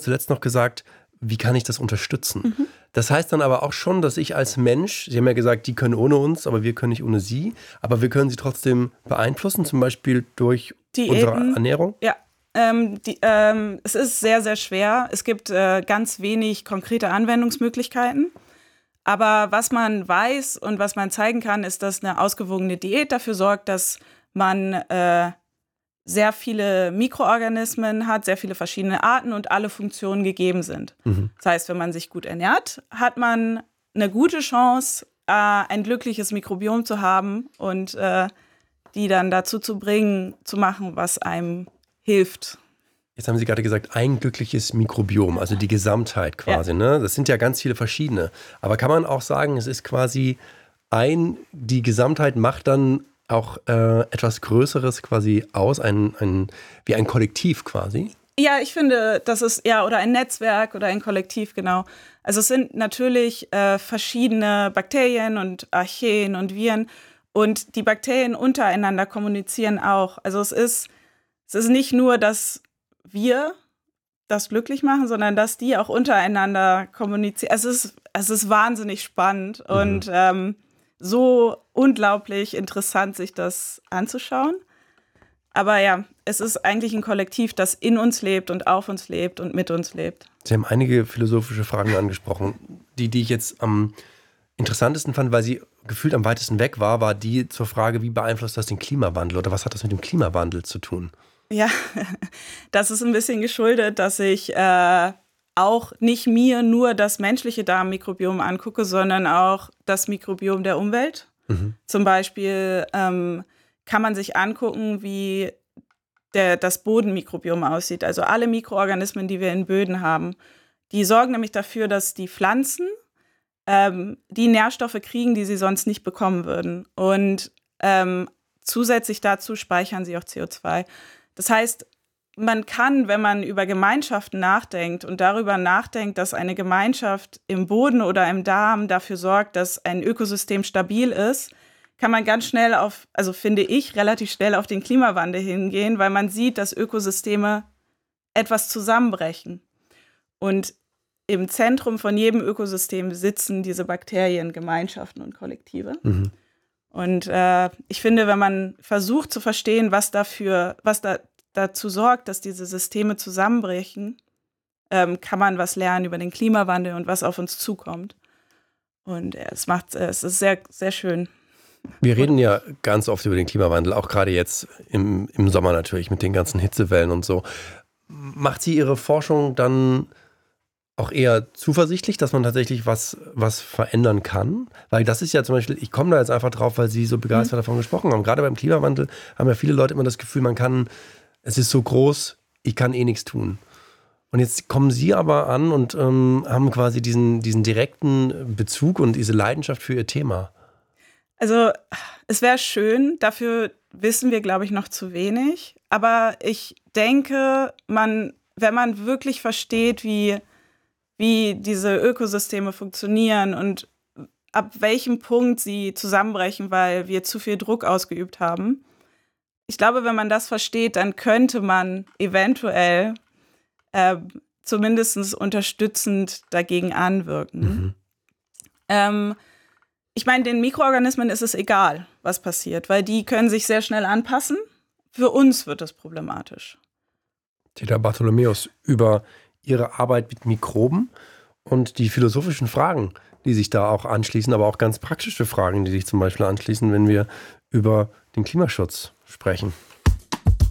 zuletzt noch gesagt, wie kann ich das unterstützen? Das heißt dann aber auch schon, dass ich als Mensch, Sie haben ja gesagt, die können ohne uns, aber wir können nicht ohne Sie, aber wir können sie trotzdem beeinflussen, zum Beispiel durch unsere Ernährung? Ja, es ist sehr, sehr schwer. Es gibt ganz wenig konkrete Anwendungsmöglichkeiten. Aber was man weiß und was man zeigen kann, ist, dass eine ausgewogene Diät dafür sorgt, dass man sehr viele Mikroorganismen hat, sehr viele verschiedene Arten und alle Funktionen gegeben sind. Das heißt, wenn man sich gut ernährt, hat man eine gute Chance, ein glückliches Mikrobiom zu haben und die dann dazu zu bringen, zu machen, was einem hilft. Jetzt haben Sie gerade gesagt, ein glückliches Mikrobiom, also die Gesamtheit quasi. Ja. Ne? Das sind ja ganz viele verschiedene. Aber kann man auch sagen, es ist quasi die Gesamtheit macht dann auch etwas Größeres quasi aus, wie ein Kollektiv quasi? Ja, ich finde, das ist oder ein Netzwerk oder ein Kollektiv, genau. Also es sind natürlich verschiedene Bakterien und Archeen und Viren und die Bakterien untereinander kommunizieren auch. Also es ist nicht nur, dass wir das glücklich machen, sondern dass die auch untereinander kommunizieren. Es ist wahnsinnig spannend und so unglaublich interessant, sich das anzuschauen. Aber ja, es ist eigentlich ein Kollektiv, das in uns lebt und auf uns lebt und mit uns lebt. Sie haben einige philosophische Fragen angesprochen. Die ich jetzt am interessantesten fand, weil sie gefühlt am weitesten weg war die zur Frage, wie beeinflusst das den Klimawandel oder was hat das mit dem Klimawandel zu tun? Ja, das ist ein bisschen geschuldet, dass ich auch nicht mir nur das menschliche Darmmikrobiom angucke, sondern auch das Mikrobiom der Umwelt. Zum Beispiel kann man sich angucken, wie das Bodenmikrobiom aussieht. Also alle Mikroorganismen, die wir in Böden haben, die sorgen nämlich dafür, dass die Pflanzen die Nährstoffe kriegen, die sie sonst nicht bekommen würden. Und zusätzlich dazu speichern sie auch CO2. Das heißt, man kann, wenn man über Gemeinschaften nachdenkt und darüber nachdenkt, dass eine Gemeinschaft im Boden oder im Darm dafür sorgt, dass ein Ökosystem stabil ist, kann man ganz schnell finde ich, relativ schnell auf den Klimawandel hingehen, weil man sieht, dass Ökosysteme etwas zusammenbrechen. Und im Zentrum von jedem Ökosystem sitzen diese Bakterien, Gemeinschaften und Kollektive. Und ich finde, wenn man versucht zu verstehen, was dazu sorgt, dass diese Systeme zusammenbrechen, kann man was lernen über den Klimawandel und was auf uns zukommt. Und es ist sehr, sehr schön. Wir reden ja ganz oft über den Klimawandel, auch gerade jetzt im Sommer natürlich mit den ganzen Hitzewellen und so. Macht Sie Ihre Forschung dann auch eher zuversichtlich, dass man tatsächlich was verändern kann? Weil das ist ja zum Beispiel, ich komme da jetzt einfach drauf, weil Sie so begeistert davon gesprochen haben. Gerade beim Klimawandel haben ja viele Leute immer das Gefühl, es ist so groß, ich kann eh nichts tun. Und jetzt kommen Sie aber an und haben quasi diesen direkten Bezug und diese Leidenschaft für Ihr Thema. Also es wäre schön, dafür wissen wir, glaube ich, noch zu wenig. Aber ich denke, wenn man wirklich versteht, wie diese Ökosysteme funktionieren und ab welchem Punkt sie zusammenbrechen, weil wir zu viel Druck ausgeübt haben. Ich glaube, wenn man das versteht, dann könnte man eventuell zumindest unterstützend dagegen anwirken. Ich meine, den Mikroorganismen ist es egal, was passiert, weil die können sich sehr schnell anpassen. Für uns wird es problematisch. Theda Bartholomäus über Ihre Arbeit mit Mikroben und die philosophischen Fragen, die sich da auch anschließen, aber auch ganz praktische Fragen, die sich zum Beispiel anschließen, wenn wir über den Klimaschutz sprechen.